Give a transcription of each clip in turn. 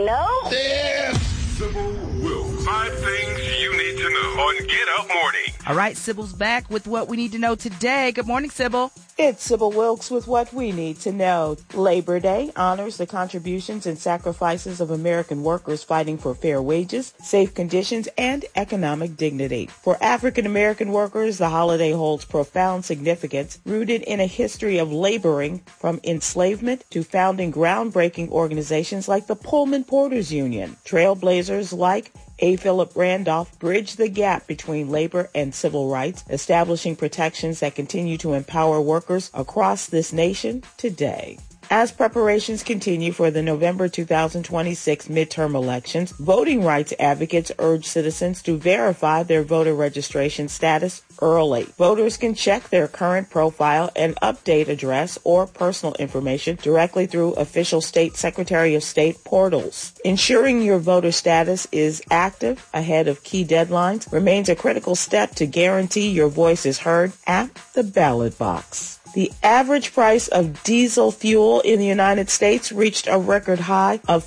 know? Yeah. Sybil Wilkes. 5 things you need to know on Get Up Morning. All right, Sybil's back with what we need to know today. Good morning, Sybil. It's Sybil Wilkes with what we need to know. Labor Day honors the contributions and sacrifices of American workers fighting for fair wages, safe conditions, and economic dignity. For African American workers, the holiday holds profound significance, rooted in a history of laboring from enslavement to founding groundbreaking organizations like the Pullman Porters Union. Trailblazers like A. Philip Randolph bridged the gap between labor and civil rights, establishing protections that continue to empower workers across this nation today. As preparations continue for the November 2026 midterm elections, voting rights advocates urge citizens to verify their voter registration status early. Voters can check their current profile and update address or personal information directly through official state Secretary of State portals. Ensuring your voter status is active ahead of key deadlines remains a critical step to guarantee your voice is heard at the ballot box. The average price of diesel fuel in the United States reached a record high of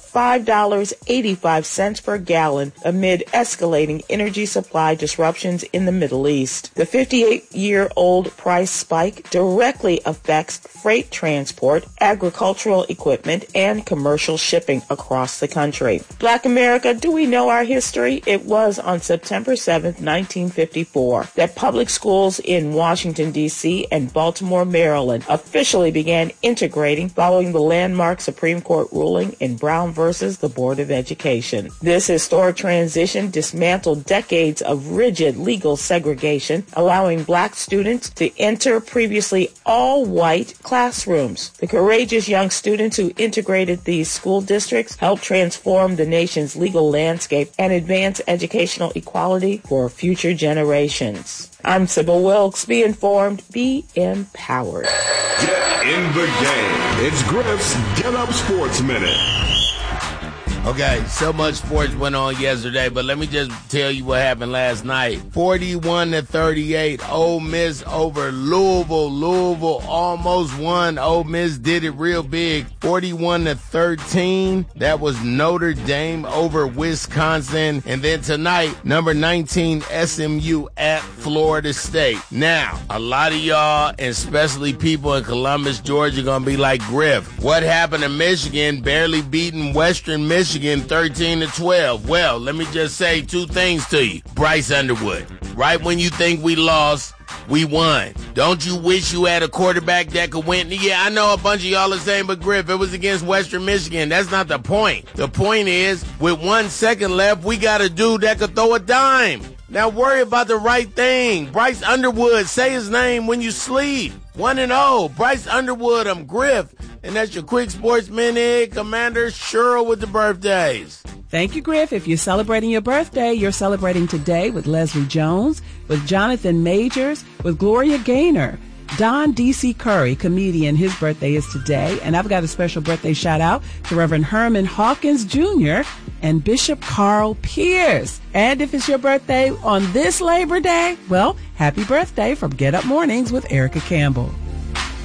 $5.85 per gallon amid escalating energy supply disruptions in the Middle East. The 58-year-old price spike directly affects freight transport, agricultural equipment, and commercial shipping across the country. Black America, do we know our history? It was on September 7, 1954, that public schools in Washington, D.C. and Baltimore, Maryland officially began integrating following the landmark Supreme Court ruling in Brown versus the Board of Education. This historic transition dismantled decades of rigid legal segregation, allowing black students to enter previously all-white classrooms. The courageous young students who integrated these school districts helped transform the nation's legal landscape and advance educational equality for future generations. I'm Sybil Wilkes. Be informed, be empowered. Get in the game. It's Griff's Get Up Sports Minute. Okay, so much sports went on yesterday, but let me just tell you what happened last night. 41-38, Ole Miss over Louisville. Louisville almost won. Ole Miss did it real big. 41-13, that was Notre Dame over Wisconsin. And then tonight, number 19 SMU at Florida State. Now, a lot of y'all, and especially people in Columbus, Georgia, gonna be like, Griff, what happened to Michigan barely beating Western Michigan 13-12. Well, let me just say 2 things to you. Bryce Underwood, right when you think we lost, we won. Don't you wish you had a quarterback that could win? Yeah, I know a bunch of y'all are saying, but Griff, it was against Western Michigan. That's not the point. The point is, with 1 second left, we got a dude that could throw a dime. Now worry about the right thing. Bryce Underwood, say his name when you sleep. 1-0, Bryce Underwood, I'm Griff. And that's your quick sports minute. Commander Cheryl with the birthdays. Thank you, Griff. If you're celebrating your birthday, you're celebrating today with Leslie Jones, with Jonathan Majors, with Gloria Gaynor. Don D.C. Curry, comedian, his birthday is today. And I've got a special birthday shout out to Reverend Herman Hawkins Jr. and Bishop Carl Pierce. And if it's your birthday on this Labor Day, well, happy birthday from Get Up Mornings with Erica Campbell.